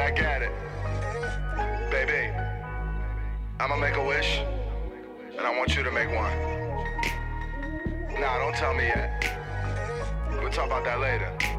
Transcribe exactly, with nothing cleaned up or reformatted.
back at it. Baby, I'ma make a wish, and I want you to make one. Nah, don't tell me yet. We'll talk about that later.